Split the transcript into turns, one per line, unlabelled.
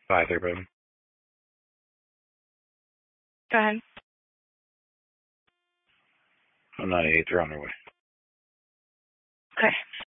Bye, everybody.
Go ahead.
I'm 98. They're on their way.
Okay.